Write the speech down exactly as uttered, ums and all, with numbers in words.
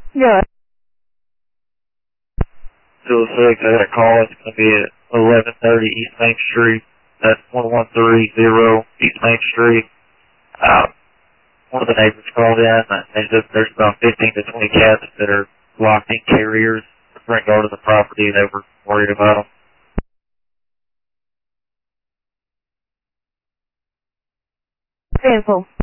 Yeah. two oh six, I got a call. It's going to be at eleven thirty East Main Street. That's one one three zero East Main Street. Uh, one of the neighbors called in, and they said there's about fifteen to twenty cats that are locked in carriers. The front yard of the property, they were worried about them. Info.